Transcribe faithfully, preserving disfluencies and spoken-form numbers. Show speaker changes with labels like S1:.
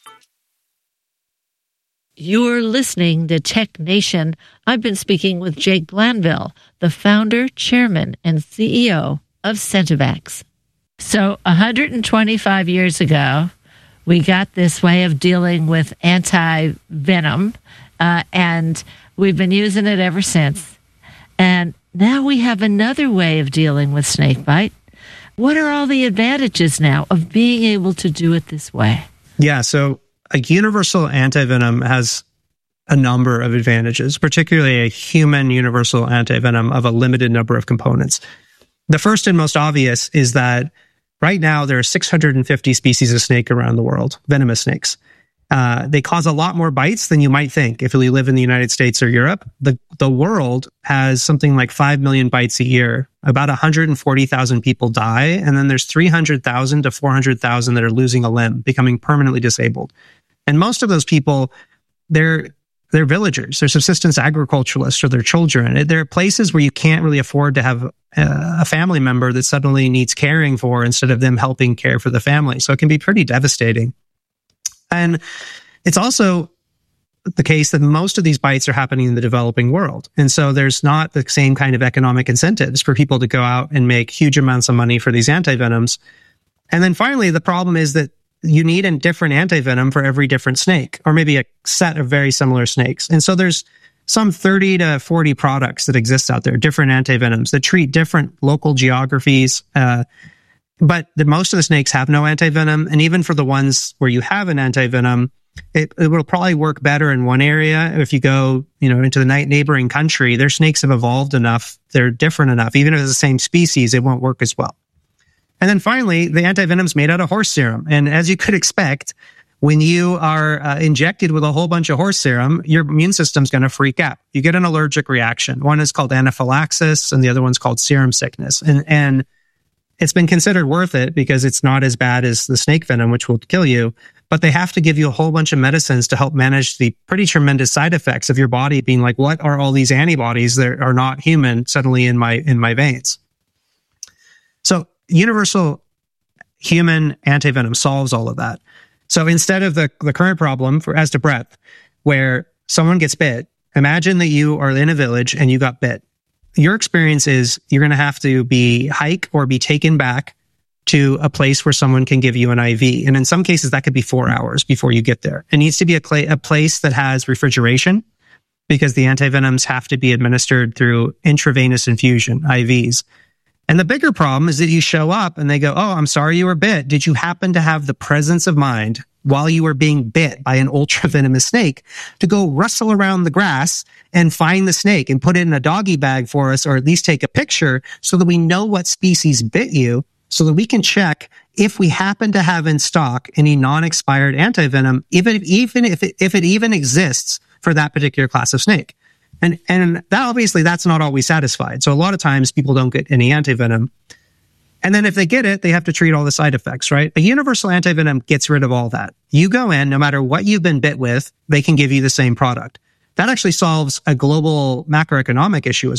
S1: You're listening to Tech Nation. I've been speaking with Jake Blandville, the founder, chairman, and C E O of Sentivax. So one hundred twenty-five years ago, we got this way of dealing with anti-venom, uh, and we've been using it ever since. And now we have another way of dealing with snakebite. What are all the advantages now of being able to do it this way?
S2: Yeah, so a universal antivenom has a number of advantages, particularly a human universal antivenom of a limited number of components. The first and most obvious is that right now there are six hundred fifty species of snake around the world, venomous snakes. Uh, they cause a lot more bites than you might think if you live in the United States or Europe. The, the world has something like five million bites a year. About one hundred forty thousand people die, and then there's three hundred thousand to four hundred thousand that are losing a limb, becoming permanently disabled. And most of those people, they're they're villagers, they're subsistence agriculturalists, or they're children. There are places where you can't really afford to have a family member that suddenly needs caring for instead of them helping care for the family. So it can be pretty devastating. And it's also the case that most of these bites are happening in the developing world. And so there's not the same kind of economic incentives for people to go out and make huge amounts of money for these antivenoms. And then finally, the problem is that you need a different antivenom for every different snake, or maybe a set of very similar snakes. And so there's some thirty to forty products that exist out there, different antivenoms that treat different local geographies. Uh, but the, most of the snakes have no antivenom. And even for the ones where you have an antivenom, it, it will probably work better in one area. If you go, you know, into the neighboring country, their snakes have evolved enough. They're different enough. Even if it's the same species, it won't work as well. And then finally, the antivenom's made out of horse serum. And as you could expect, when you are uh, injected with a whole bunch of horse serum, your immune system's going to freak out. You get an allergic reaction. One is called anaphylaxis, and the other one's called serum sickness. And, and it's been considered worth it because it's not as bad as the snake venom, which will kill you. But they have to give you a whole bunch of medicines to help manage the pretty tremendous side effects of your body being like, what are all these antibodies that are not human suddenly in my in my veins? So universal human antivenom solves all of that. So instead of the, the current problem for as to breadth, where someone gets bit, imagine that you are in a village and you got bit. Your experience is you're going to have to be hike or be taken back to a place where someone can give you an I V. And in some cases, that could be four hours before you get there. It needs to be a, cl- a place that has refrigeration because the antivenoms have to be administered through intravenous infusion, I Vs. And the bigger problem is that you show up and they go, oh, I'm sorry you were bit. Did you happen to have the presence of mind while you were being bit by an ultra venomous snake to go rustle around the grass and find the snake and put it in a doggy bag for us, or at least take a picture so that we know what species bit you, so that we can check if we happen to have in stock any non-expired antivenom, even if, even if it, if it even exists for that particular class of snake. And, and that obviously that's not always satisfied. So a lot of times people don't get any antivenom. And then if they get it, they have to treat all the side effects, right? A universal antivenom gets rid of all that. You go in, no matter what you've been bit with, they can give you the same product. That actually solves a global macroeconomic issue as